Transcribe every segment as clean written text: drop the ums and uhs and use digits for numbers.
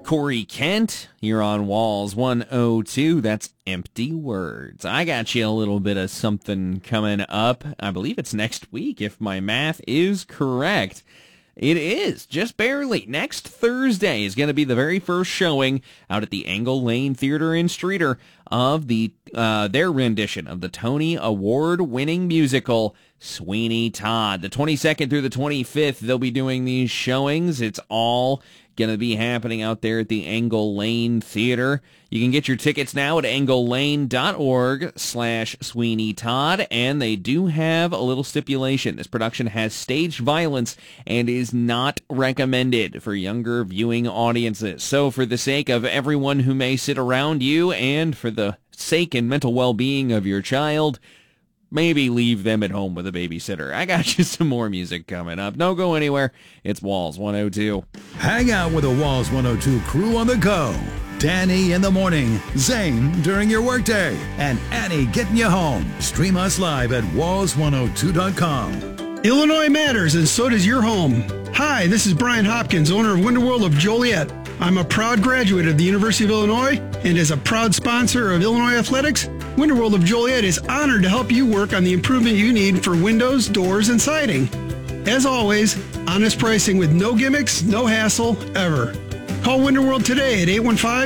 Corey Kent here on Walls 102. That's Empty Words. I got you a little bit of something coming up. I believe it's next week, if my math is correct. It is, just barely. Next Thursday is going to be the very first showing out at the Angle Lane Theater in Streator of their rendition of the Tony Award-winning musical Sweeney Todd. The 22nd through the 25th, they'll be doing these showings. It's all going to be happening out there at the Angle Lane Theater. You can get your tickets now at anglelane.org/Sweeney Todd, and they do have a little stipulation. This production has staged violence and is not recommended for younger viewing audiences. So for the sake of everyone who may sit around you and for the sake and mental well-being of your child, maybe leave them at home with a babysitter. I got you some more music coming up. Don't go anywhere. It's Walls 102. Hang out with the Walls 102 crew on the go. Danny in the morning, Zane during your workday, and Annie getting you home. Stream us live at walls102.com. Illinois matters, and so does your home. Hi, this is Brian Hopkins, owner of Winter World of Joliet. I'm a proud graduate of the University of Illinois, and as a proud sponsor of Illinois Athletics, Winter World of Joliet is honored to help you work on the improvement you need for windows, doors, and siding. As always, honest pricing with no gimmicks, no hassle, ever. Call Winter World today at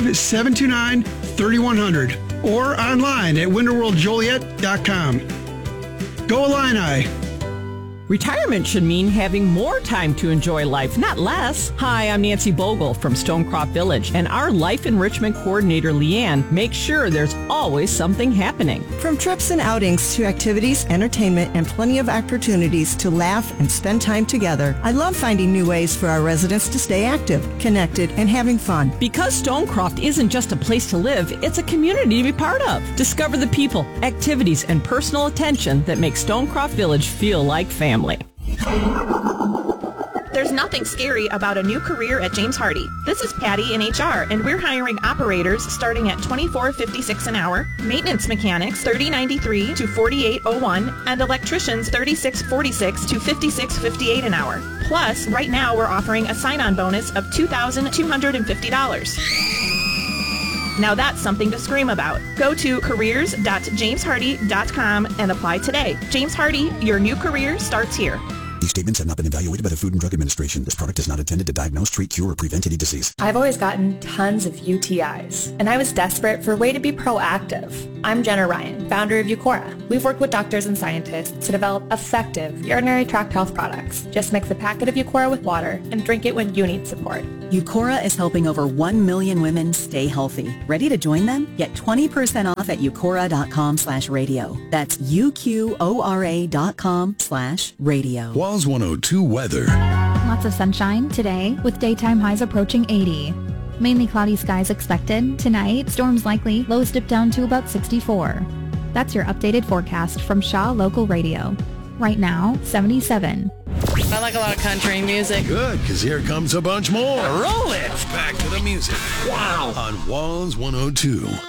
815-729-3100 or online at winterworldjoliet.com. Go Illini! Retirement should mean having more time to enjoy life, not less. Hi, I'm Nancy Bogle from Stonecroft Village, and our Life Enrichment Coordinator, Leanne, makes sure there's always something happening. From trips and outings to activities, entertainment, and plenty of opportunities to laugh and spend time together, I love finding new ways for our residents to stay active, connected, and having fun. Because Stonecroft isn't just a place to live, it's a community to be part of. Discover the people, activities, and personal attention that make Stonecroft Village feel like family. There's nothing scary about a new career at James Hardy. This is Patty in HR, and we're hiring operators starting at $24.56 an hour, maintenance mechanics $30.93 to $48.01, and electricians $36.46 to $56.58 an hour. Plus, right now we're offering a sign-on bonus of $2,250. Now that's something to scream about. Go to careers.jameshardy.com and apply today. James Hardy, your new career starts here. These statements have not been evaluated by the Food and Drug Administration. This product is not intended to diagnose, treat, cure, or prevent any disease. I've always gotten tons of UTIs, and I was desperate for a way to be proactive. I'm Jenna Ryan, founder of Eucora. We've worked with doctors and scientists to develop effective urinary tract health products. Just mix a packet of Eucora with water and drink it when you need support. Eucora is helping over 1 million women stay healthy. Ready to join them? Get 20% off at eucora.com/radio. That's UQORA.com/radio. Walls 102 weather. Lots of sunshine today with daytime highs approaching 80. Mainly cloudy skies expected. Tonight, storms likely. Lows dip down to about 64. That's your updated forecast from Shaw Local Radio. Right now, 77. I like a lot of country music. Good, because here comes a bunch more. Roll it! Back to the music. Wow! On Walls 102.